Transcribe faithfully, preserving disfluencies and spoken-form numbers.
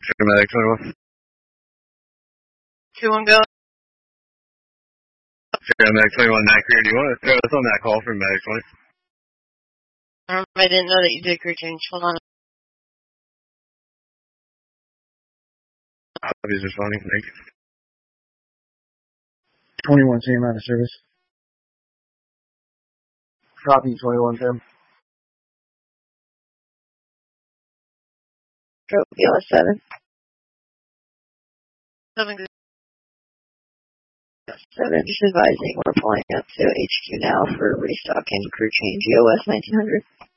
Medic twenty-one. two one go. Medic twenty-one, Mac here. Do you want to throw us on that call from Medic twenty? Um, I didn't know that you did crew change. Hold on. He's responding. Thank you. twenty-one, Sam, out of service. Copy, twenty-one, Sam. Stroke B L S seven. Seven good. seven, just advising we're pulling up to H Q now for restock and crew change E O S nineteen hundred.